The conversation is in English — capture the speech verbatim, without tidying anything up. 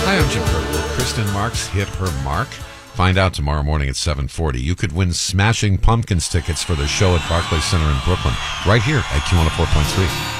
Hi, I'm Jim Kirk. Will Kristen Marks hit her mark? Find out tomorrow morning at seven forty. You could win Smashing Pumpkins tickets for their show at Barclays Center in Brooklyn, right here at Q one oh four point three.